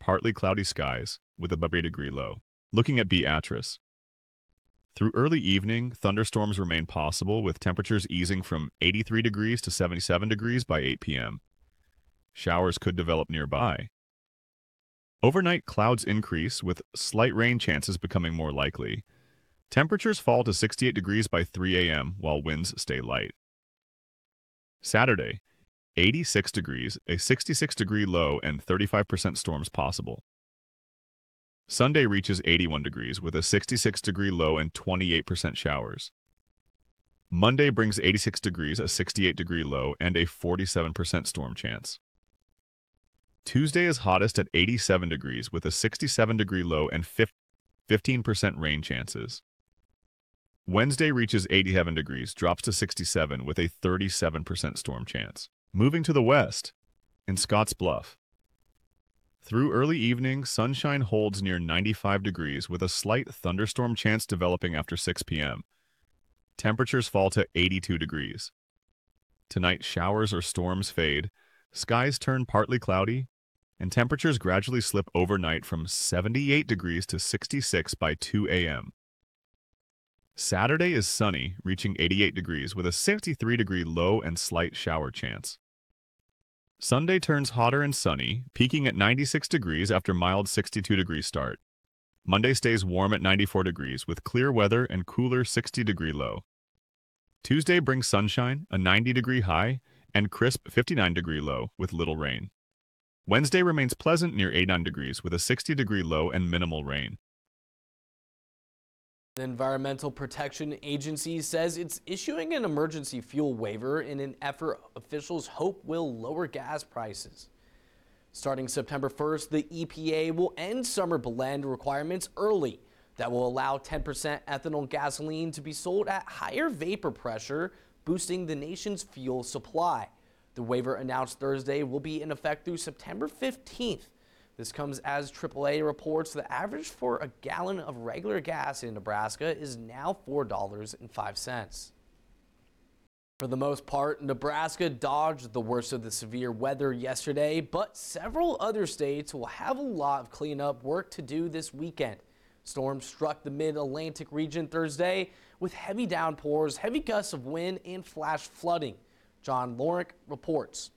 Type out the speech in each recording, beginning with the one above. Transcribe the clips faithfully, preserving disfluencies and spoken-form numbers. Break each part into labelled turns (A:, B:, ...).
A: partly cloudy skies with a three degree low. Looking at Beatrice. Through early evening, thunderstorms remain possible with temperatures easing from eighty-three degrees to seventy-seven degrees by eight p m Showers could develop nearby. Overnight, clouds increase with slight rain chances becoming more likely. Temperatures fall to sixty-eight degrees by three a m while winds stay light. Saturday, eighty-six degrees, a sixty-six degree low, and thirty-five percent storms possible. Sunday reaches eighty-one degrees with a sixty-six degree low and twenty-eight percent showers. Monday brings eighty-six degrees, a sixty-eight degree low, and a forty-seven percent storm chance. Tuesday is hottest at eighty-seven degrees with a sixty-seven degree low and fifteen percent rain chances. Wednesday reaches eighty-seven degrees, drops to sixty-seven with a thirty-seven percent storm chance. Moving to the west, in Scotts Bluff. Through early evening, sunshine holds near ninety-five degrees with a slight thunderstorm chance developing after six p m Temperatures fall to eighty-two degrees. Tonight, showers or storms fade, skies turn partly cloudy, and temperatures gradually slip overnight from seventy-eight degrees to sixty-six by two a m Saturday is sunny, reaching eighty-eight degrees with a sixty-three degree low and slight shower chance. Sunday turns hotter and sunny, peaking at ninety-six degrees after mild sixty-two degree start. Monday stays warm at ninety-four degrees with clear weather and cooler sixty degree low. Tuesday brings sunshine, a ninety degree high, and crisp fifty-nine degree low with little rain. Wednesday remains pleasant near eighty-nine degrees with a sixty degree low and minimal rain.
B: The Environmental Protection Agency says it's issuing an emergency fuel waiver in an effort officials hope will lower gas prices. Starting September first, the E P A will end summer blend requirements early. That will allow ten percent ethanol gasoline to be sold at higher vapor pressure, boosting the nation's fuel supply. The waiver announced Thursday will be in effect through September fifteenth. This comes as triple A reports the average for a gallon of regular gas in Nebraska is now four dollars and five cents. For the most part, Nebraska dodged the worst of the severe weather yesterday, but several other states will have a lot of cleanup work to do this weekend. Storms struck the mid-Atlantic region Thursday with heavy downpours, heavy gusts of wind, and flash flooding. John Lorick reports.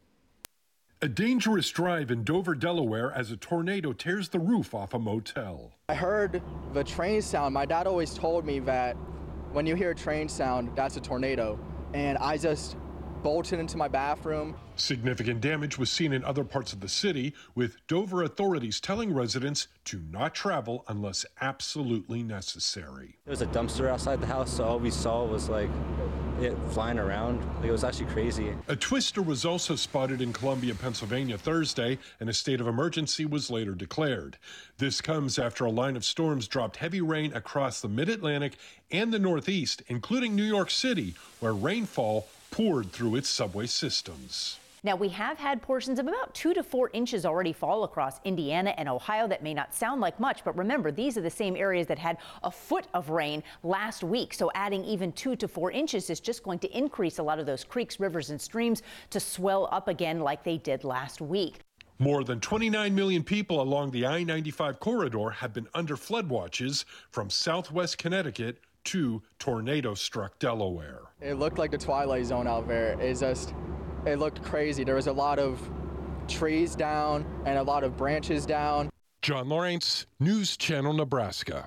C: A dangerous drive in Dover, Delaware as a tornado tears the roof off a motel.
D: I heard the train sound. My dad always told me that when you hear a train sound, that's a tornado. And I just bolted into my bathroom.
C: Significant damage was seen in other parts of the city, with Dover authorities telling residents to not travel unless absolutely necessary.
E: There was a dumpster outside the house, so all we saw was like it flying around. Like, it was actually crazy.
C: A twister was also spotted in Columbia, Pennsylvania Thursday, and a state of emergency was later declared. This comes after a line of storms dropped heavy rain across the mid-Atlantic and the Northeast, including New York City, where rainfall poured through its subway systems.
F: Now, we have had portions of about two to four inches already fall across Indiana and Ohio. That may not sound like much, but remember, these are the same areas that had a foot of rain last week. So adding even two to four inches is just going to increase a lot of those creeks, rivers, and streams to swell up again like they did last week.
C: More than twenty-nine million people along the I ninety-five corridor have been under flood watches from southwest Connecticut to tornado-struck Delaware.
D: It looked like the Twilight Zone out there. It's just, it looked crazy. There was a lot of trees down and a lot of branches down.
C: John Lawrence, News Channel, Nebraska.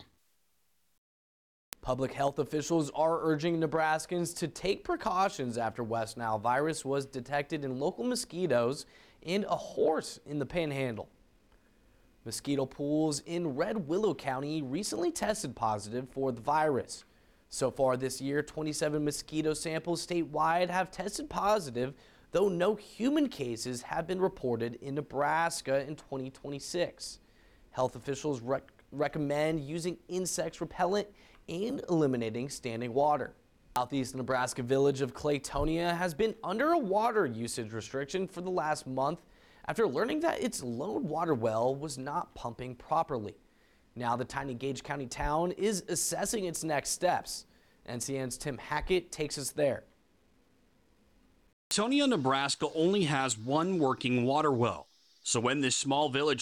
B: Public health officials are urging Nebraskans to take precautions after West Nile virus was detected in local mosquitoes and a horse in the Panhandle. Mosquito pools in Red Willow County recently tested positive for the virus. So far this year, twenty-seven mosquito samples statewide have tested positive, though no human cases have been reported in Nebraska in twenty twenty-six. Health officials rec recommend using insect repellent and eliminating standing water. Southeast Nebraska village of Claytonia has been under a water usage restriction for the last month after learning that its lone water well was not pumping properly. Now the tiny Gage County town is assessing its next steps. N C N's Tim Hackett takes us there.
G: Claytonia, Nebraska only has one working water well. So when this small village